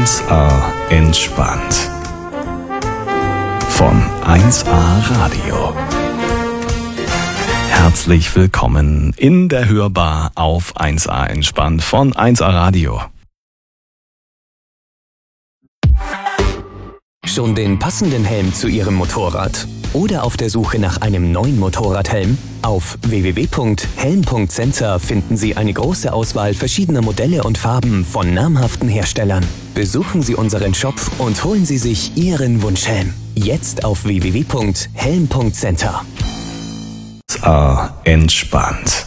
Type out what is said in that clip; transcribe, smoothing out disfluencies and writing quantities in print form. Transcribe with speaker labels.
Speaker 1: 1A entspannt. Von 1A Radio. Herzlich willkommen in der Hörbar auf 1A entspannt von 1A Radio.
Speaker 2: Schon den passenden Helm zu Ihrem Motorrad? Oder auf der Suche nach einem neuen Motorradhelm? Auf www.helm.center finden Sie eine große Auswahl verschiedener Modelle und Farben von namhaften Herstellern. Besuchen Sie unseren Shop und holen Sie sich Ihren Wunschhelm. Jetzt auf www.helm.center.
Speaker 1: 1A entspannt.